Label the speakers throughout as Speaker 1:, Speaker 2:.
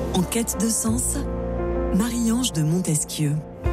Speaker 1: En quête de sens, Marie-Ange de Montesquieu.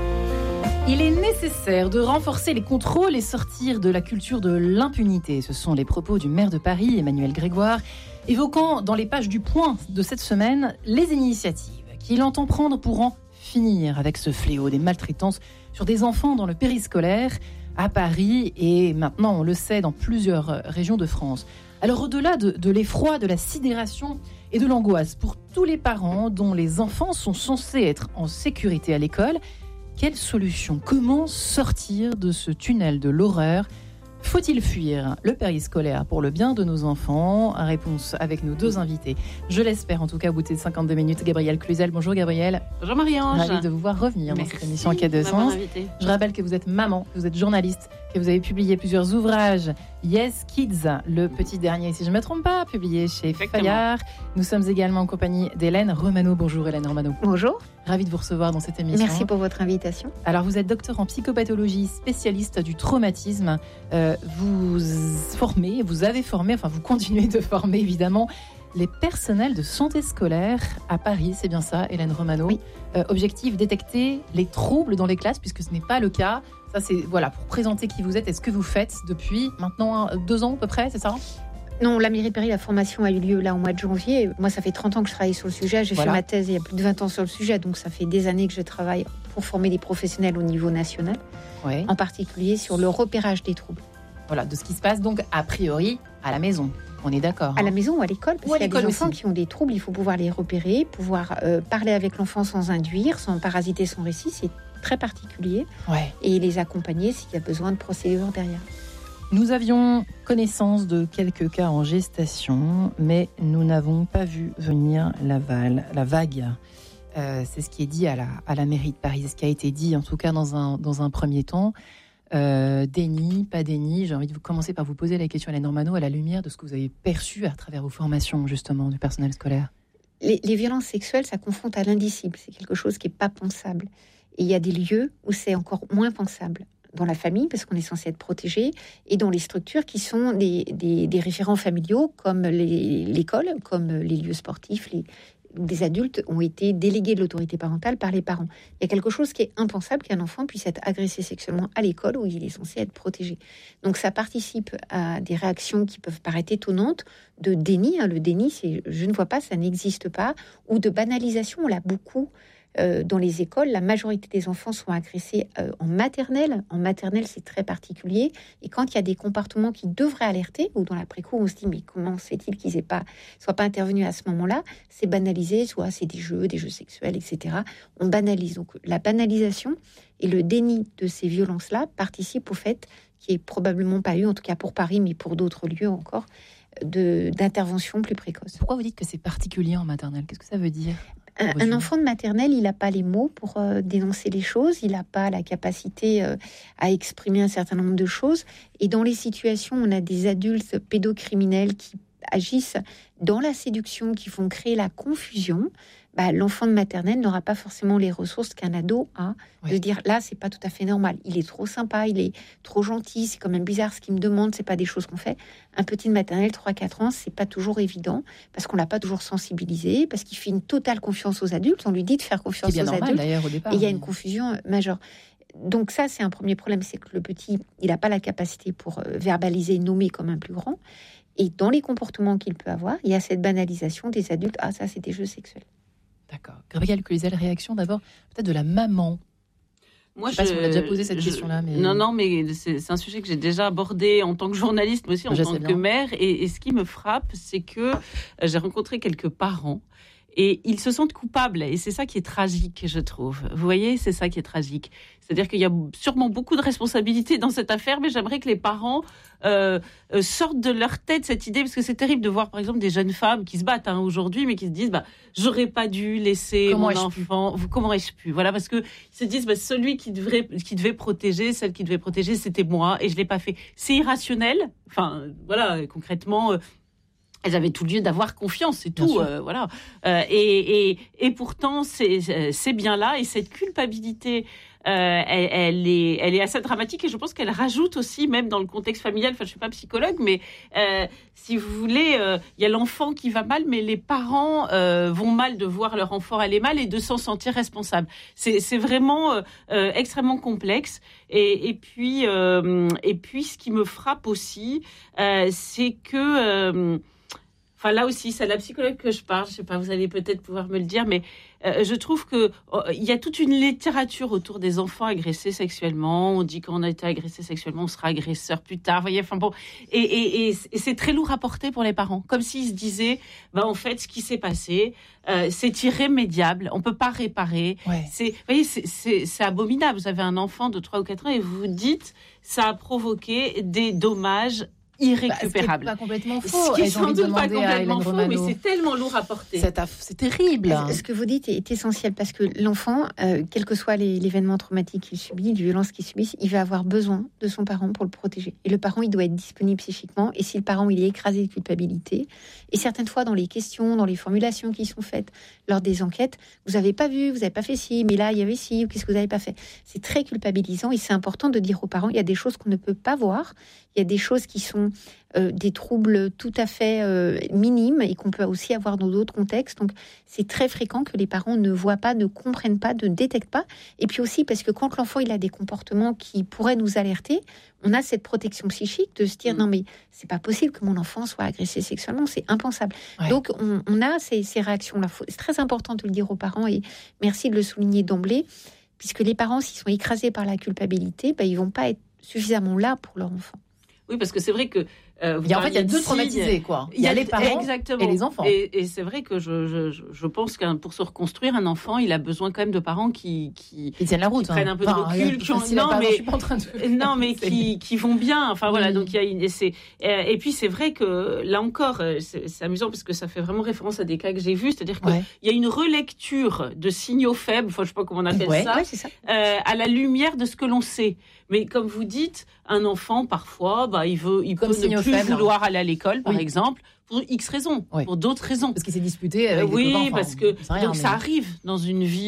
Speaker 2: Il est nécessaire de renforcer les contrôles et sortir de la culture de l'impunité. Ce sont les propos du maire de Paris, Emmanuel Grégoire, évoquant dans les pages du Point de cette semaine les initiatives qu'il entend prendre pour en finir avec ce fléau des maltraitances sur des enfants dans le périscolaire à Paris et maintenant, on le sait, dans plusieurs régions de France. Alors au-delà de l'effroi, de la sidération et de l'angoisse pour tous les parents dont les enfants sont censés être en sécurité à l'école, quelle solution ? Comment sortir de ce tunnel de l'horreur ? Faut-il fuir le périscolaire pour le bien de nos enfants ? Réponse avec nos deux invités. Je l'espère en tout cas au bout de 52 minutes. Gabrielle Cluzel, bonjour Gabrielle.
Speaker 3: Bonjour Marie-Ange.
Speaker 2: Ravie de vous voir revenir dans cette émission En quête de sens. Je rappelle que vous êtes maman, que vous êtes journaliste, que vous avez publié plusieurs ouvrages. Yes Kids, le petit dernier, si je ne me trompe pas, publié chez Fayard. Nous sommes également en compagnie d'Hélène Romano. Bonjour Hélène Romano.
Speaker 4: Bonjour.
Speaker 2: Ravie de vous recevoir dans cette émission.
Speaker 4: Merci pour votre invitation.
Speaker 2: Alors vous êtes docteur en psychopathologie, spécialiste du traumatisme. Vous formez, vous avez formé, enfin vous continuez de former évidemment les personnels de santé scolaire à Paris, c'est bien ça, Hélène Romano.
Speaker 4: Oui.
Speaker 2: Objectif, détecter les troubles dans les classes, puisque ce n'est pas le cas. Ça c'est voilà pour présenter qui vous êtes et ce que vous faites depuis maintenant 2 ans à peu près, c'est ça ?
Speaker 4: Non, la mairie de Paris, la formation a eu lieu là au mois de janvier. Moi, ça fait 30 ans que je travaille sur le sujet. J'ai fait ma thèse il y a plus de 20 ans sur le sujet. Donc, ça fait des années que je travaille pour former des professionnels au niveau national, en particulier sur le repérage des troubles.
Speaker 2: Voilà, de ce qui se passe donc a priori à la maison. On est d'accord.
Speaker 4: À la maison ou à l'école, parce qu'il y a des enfants qui ont des troubles, il faut pouvoir les repérer, pouvoir parler avec l'enfant sans induire, sans parasiter son récit. C'est très particulier. Et les accompagner s'il y a besoin de procédures derrière.
Speaker 2: Nous avions connaissance de quelques cas en gestation, mais nous n'avons pas vu venir la vague. C'est ce qui est dit à la mairie de Paris, c'est ce qui a été dit en tout cas dans un premier temps. Déni, pas déni, j'ai envie de commencer par vous poser la question, Hélène Romano, à la lumière de ce que vous avez perçu à travers vos formations justement du personnel scolaire.
Speaker 4: Les violences sexuelles, ça confronte à l'indicible, c'est quelque chose qui n'est pas pensable. Et il y a des lieux où c'est encore moins pensable. Dans la famille, parce qu'on est censé être protégé, et dans les structures qui sont des référents familiaux, comme l'école, comme les lieux sportifs, des adultes ont été délégués de l'autorité parentale par les parents. Il y a quelque chose qui est impensable, qu'un enfant puisse être agressé sexuellement à l'école où il est censé être protégé. Donc ça participe à des réactions qui peuvent paraître étonnantes, de déni. Le déni, c'est « je ne vois pas, ça n'existe pas », ou de banalisation, on l'a beaucoup. Dans les écoles, la majorité des enfants sont agressés en maternelle. En maternelle, c'est très particulier. Et quand il y a des comportements qui devraient alerter, ou dans l'après-coup, on se dit, mais comment se fait-il qu'ils soient pas intervenus à ce moment-là ? C'est banalisé, soit c'est des jeux sexuels, etc. On banalise. Donc la banalisation et le déni de ces violences-là participent au fait qu'il n'y ait probablement pas eu, en tout cas pour Paris, mais pour d'autres lieux encore, d'intervention plus précoce.
Speaker 2: Pourquoi vous dites que c'est particulier en maternelle ? Qu'est-ce que ça veut dire ?
Speaker 4: Un enfant de maternelle, il n'a pas les mots pour dénoncer les choses, il n'a pas la capacité à exprimer un certain nombre de choses. Et dans les situations où on a des adultes pédocriminels qui agissent dans la séduction, qui font créer la confusion, l'enfant de maternelle n'aura pas forcément les ressources qu'un ado a, de dire là, c'est pas tout à fait normal, il est trop sympa, il est trop gentil, c'est quand même bizarre ce qu'il me demande, c'est pas des choses qu'on fait. Un petit de maternelle, 3-4 ans, c'est pas toujours évident, parce qu'on l'a pas toujours sensibilisé, parce qu'il fait une totale confiance aux adultes, on lui dit de faire confiance aux adultes,
Speaker 2: d'ailleurs, au départ,
Speaker 4: et il y a une confusion majeure. Donc ça, c'est un premier problème, c'est que le petit, il n'a pas la capacité pour verbaliser, nommer comme un plus grand, et dans les comportements qu'il peut avoir, il y a cette banalisation des adultes, ah ça c'est des jeux sexuels.
Speaker 2: D'accord. Gabrielle Cluzel, réaction d'abord peut-être de la maman.
Speaker 3: Moi,
Speaker 2: je ne sais pas si on a déjà posé cette question-là. Mais...
Speaker 3: Non, mais c'est un sujet que j'ai déjà abordé en tant que journaliste, mais aussi en tant que mère. Et ce qui me frappe, c'est que j'ai rencontré quelques parents et ils se sentent coupables. Et c'est ça qui est tragique, je trouve. Vous voyez, c'est ça qui est tragique. C'est-à-dire qu'il y a sûrement beaucoup de responsabilités dans cette affaire, mais j'aimerais que les parents sortent de leur tête cette idée, parce que c'est terrible de voir, par exemple, des jeunes femmes qui se battent aujourd'hui, mais qui se disent j'aurais pas dû laisser mon enfant. Comment ai-je pu ? Voilà, parce que ils se disent celui qui devait protéger, celle qui devait protéger, c'était moi, et je l'ai pas fait. C'est irrationnel. Enfin, voilà, concrètement. Elles avaient tout lieu d'avoir confiance, c'est tout, voilà. Et pourtant, c'est bien là, et cette culpabilité elle est assez dramatique et je pense qu'elle rajoute aussi, même dans le contexte familial, enfin je suis pas psychologue, mais si vous voulez, il y a l'enfant qui va mal, mais les parents vont mal de voir leur enfant aller mal et de s'en sentir responsable. C'est vraiment extrêmement complexe. Et puis, ce qui me frappe aussi, c'est que... Enfin, là aussi, c'est à la psychologue que je parle. Je ne sais pas, vous allez peut-être pouvoir me le dire, mais je trouve qu'il y a toute une littérature autour des enfants agressés sexuellement. On dit qu'on a été agressé sexuellement, on sera agresseur plus tard. Vous voyez, enfin bon, et c'est très lourd à porter pour les parents. Comme s'ils se disaient, en fait, ce qui s'est passé, c'est irrémédiable. On ne peut pas réparer. Ouais. Vous voyez, c'est abominable. Vous avez un enfant de 3 ou 4 ans et vous vous dites, ça a provoqué des dommages irrécupérable.
Speaker 2: Ce pas complètement faux.
Speaker 3: Ce qui est sans doute pas complètement faux, mais c'est tellement lourd à porter.
Speaker 2: C'est terrible.
Speaker 4: Ce que vous dites est essentiel parce que l'enfant, quel que soit l'événement traumatique qu'il subit, les violences qu'il subit, il va avoir besoin de son parent pour le protéger. Et le parent, il doit être disponible psychiquement. Et si le parent, il est écrasé de culpabilité, et certaines fois dans les questions, dans les formulations qui sont faites lors des enquêtes, vous n'avez pas vu, vous n'avez pas fait ci, mais là, il y avait ci, ou qu'est-ce que vous n'avez pas fait. C'est très culpabilisant et c'est important de dire aux parents, il y a des choses qu'on ne peut pas voir, il y a des choses qui sont des troubles tout à fait minimes et qu'on peut aussi avoir dans d'autres contextes. Donc, c'est très fréquent que les parents ne voient pas, ne comprennent pas, ne détectent pas. Et puis aussi parce que quand l'enfant il a des comportements qui pourraient nous alerter, on a cette protection psychique de se dire non mais c'est pas possible que mon enfant soit agressé sexuellement, c'est impensable. Ouais. Donc, on a ces réactions-là. C'est très important de le dire aux parents et merci de le souligner d'emblée, puisque les parents, s'ils sont écrasés par la culpabilité, ils vont pas être suffisamment là pour leur enfant.
Speaker 3: Oui, parce que c'est vrai que
Speaker 2: il y a deux traumatisés, quoi. Il y a les parents et les enfants.
Speaker 3: Et c'est vrai que je pense que pour se reconstruire, un enfant, il a besoin quand même de parents qui
Speaker 2: tiennent la route,
Speaker 3: qui prennent un peu de recul, qui vont bien. Enfin voilà, donc il y a et puis c'est vrai que là encore, c'est amusant parce que ça fait vraiment référence à des cas que j'ai vus, c'est-à-dire qu'il y a une relecture de signaux faibles, enfin je sais pas comment on appelle ça, à la lumière de ce que l'on sait. Mais comme vous dites, un enfant parfois, il peut ne plus vouloir aller à l'école, par exemple, pour X raisons, pour d'autres raisons.
Speaker 2: Parce qu'il s'est disputé avec des copains.
Speaker 3: Oui, parce que ça arrive dans une vie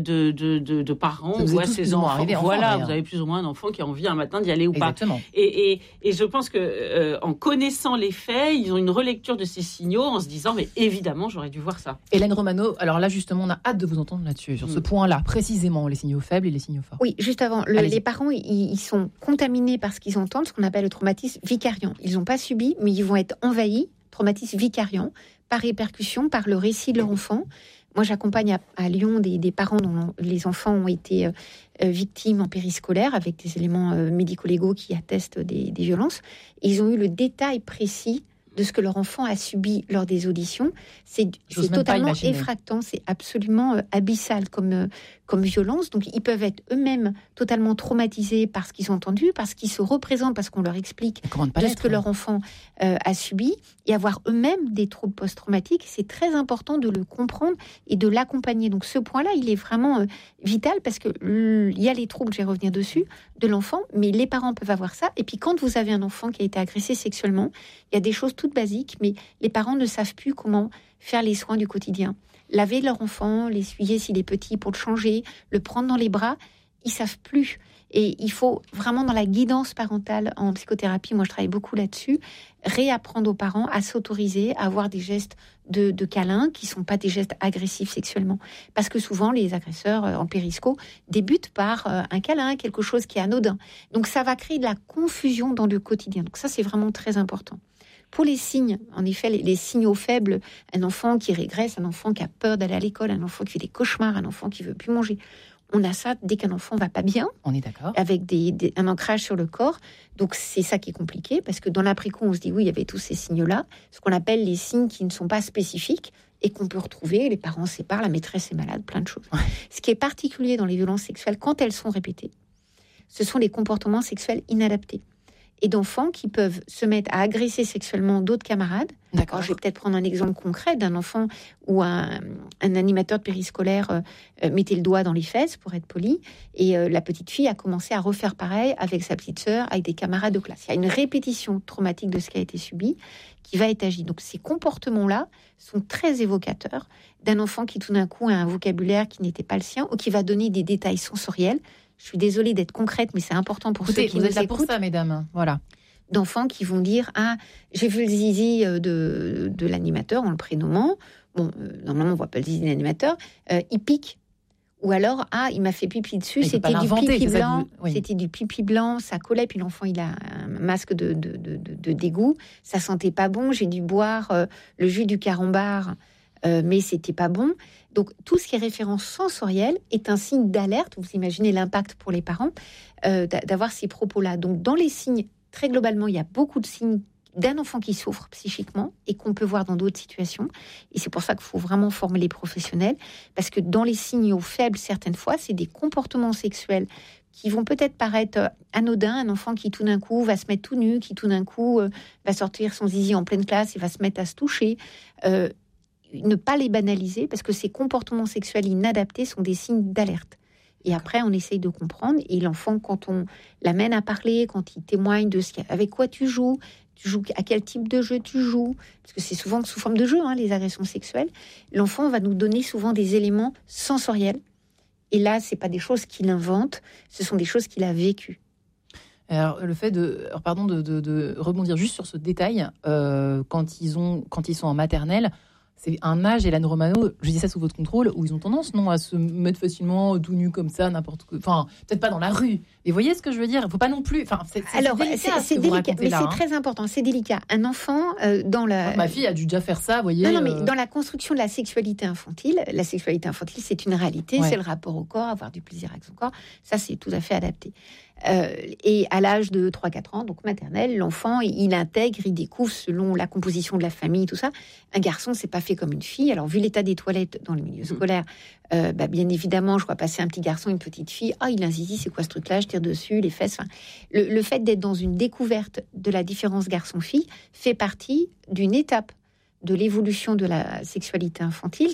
Speaker 3: de parents ou à ses enfants. Voilà, vous avez plus ou moins un enfant qui a envie un matin d'y aller ou pas. Et je pense que en connaissant les faits, ils ont une relecture de ces signaux en se disant mais évidemment j'aurais dû voir ça.
Speaker 2: Hélène Romano, alors là justement on a hâte de vous entendre là-dessus, sur ce point-là précisément, les signaux faibles et les signaux forts.
Speaker 4: Oui, juste avant, les parents ils sont contaminés par ce qu'ils entendent, ce qu'on appelle le traumatisme vicariant. Ils n'ont pas subi, mais ils vont être envahis. Traumatisme vicariant, par répercussion, par le récit de leur enfant. Moi, j'accompagne à Lyon des parents dont les enfants ont été victimes en périscolaire avec des éléments médico-légaux qui attestent des violences. Et ils ont eu le détail précis de ce que leur enfant a subi lors des auditions. C'est totalement effractant, c'est absolument abyssal comme violence. Donc, ils peuvent être eux-mêmes totalement traumatisés par ce qu'ils ont entendu, parce qu'ils se représentent, parce qu'on leur explique de ce que leur enfant a subi, et avoir eux-mêmes des troubles post-traumatiques. C'est très important de le comprendre et de l'accompagner. Donc, ce point-là, il est vraiment vital, parce que il y a les troubles, je vais revenir dessus, de l'enfant, mais les parents peuvent avoir ça. Et puis, quand vous avez un enfant qui a été agressé sexuellement, il y a des choses toutes basiques, mais les parents ne savent plus comment faire les soins du quotidien. Laver leur enfant, l'essuyer s'il est petit pour le changer, le prendre dans les bras, ils savent plus. Et il faut vraiment, dans la guidance parentale en psychothérapie, moi je travaille beaucoup là-dessus, réapprendre aux parents à s'autoriser à avoir des gestes de câlin qui ne sont pas des gestes agressifs sexuellement. Parce que souvent, les agresseurs en périsco débutent par un câlin, quelque chose qui est anodin. Donc ça va créer de la confusion dans le quotidien. Donc ça, c'est vraiment très important. Pour les signes, en effet, les signaux faibles, un enfant qui régresse, un enfant qui a peur d'aller à l'école, un enfant qui fait des cauchemars, un enfant qui veut plus manger. On a ça dès qu'un enfant va pas bien.
Speaker 2: On est d'accord.
Speaker 4: Avec un ancrage sur le corps. Donc c'est ça qui est compliqué, parce que dans l'après-coup, on se dit oui, il y avait tous ces signes-là, ce qu'on appelle les signes qui ne sont pas spécifiques et qu'on peut retrouver. Les parents se séparent, la maîtresse est malade, plein de choses. Ouais. Ce qui est particulier dans les violences sexuelles, quand elles sont répétées, ce sont les comportements sexuels inadaptés. Et d'enfants qui peuvent se mettre à agresser sexuellement d'autres camarades. D'accord. Alors, je vais peut-être prendre un exemple concret d'un enfant où un animateur de périscolaire mettait le doigt dans les fesses, pour être poli, et la petite fille a commencé à refaire pareil avec sa petite sœur, avec des camarades de classe. Il y a une répétition traumatique de ce qui a été subi qui va être agi. Donc ces comportements-là sont très évocateurs d'un enfant qui tout d'un coup a un vocabulaire qui n'était pas le sien, ou qui va donner des détails sensoriels je suis désolée d'être concrète, mais c'est important pour ceux qui nous écoutent.
Speaker 2: Vous êtes là pour ça, mesdames. Voilà.
Speaker 4: D'enfants qui vont dire « Ah, j'ai vu le zizi de l'animateur en le prénommant. » Bon, normalement, on ne voit pas le zizi de l'animateur. Il pique. Ou alors, « il m'a fait pipi dessus, c'était du pipi blanc. Oui. C'était du pipi blanc, ça collait. » Puis l'enfant, il a un masque de dégoût. Ça sentait pas bon. J'ai dû boire le jus du carambar, mais c'était pas bon. Donc, tout ce qui est référence sensorielle est un signe d'alerte. Vous imaginez l'impact pour les parents d'avoir ces propos-là. Donc, dans les signes, très globalement, il y a beaucoup de signes d'un enfant qui souffre psychiquement et qu'on peut voir dans d'autres situations. Et c'est pour ça qu'il faut vraiment former les professionnels, parce que dans les signaux faibles, certaines fois, c'est des comportements sexuels qui vont peut-être paraître anodins. Un enfant qui tout d'un coup va se mettre tout nu, qui tout d'un coup va sortir son zizi en pleine classe et va se mettre à se toucher. Ne pas les banaliser, parce que ces comportements sexuels inadaptés sont des signes d'alerte. Et après, on essaye de comprendre. Et l'enfant, quand on l'amène à parler, quand il témoigne de avec quoi tu joues à quel type de jeu tu joues, parce que c'est souvent sous forme de jeu, les agressions sexuelles, l'enfant va nous donner souvent des éléments sensoriels. Et là, c'est pas des choses qu'il invente, ce sont des choses qu'il a vécues.
Speaker 2: Alors, le fait de rebondir juste sur ce détail, quand ils sont en maternelle, c'est un âge, Hélène Romano, je dis ça sous votre contrôle, où ils ont tendance, à se mettre facilement tout nu comme ça, n'importe quoi. Enfin, peut-être pas dans la rue. Mais vous voyez ce que je veux dire ? Il ne faut pas non plus... Enfin, c'est délicat,
Speaker 4: mais c'est très important, c'est délicat. Un enfant, dans la...
Speaker 2: Ma fille a dû déjà faire ça, vous voyez.
Speaker 4: Non, mais dans la construction de la sexualité infantile, c'est une réalité, c'est le rapport au corps, avoir du plaisir avec son corps. Ça, c'est tout à fait adapté. Et à l'âge de 3-4 ans, donc maternelle, l'enfant, il intègre, il découvre selon la composition de la famille, tout ça. Un garçon, c'est pas fait comme une fille. Alors, vu l'état des toilettes dans le milieu scolaire, bien évidemment, je vois passer un petit garçon, une petite fille. Il a un zizi, c'est quoi ce truc-là ? Je tire dessus, les fesses. Enfin, le fait d'être dans une découverte de la différence garçon-fille fait partie d'une étape de l'évolution de la sexualité infantile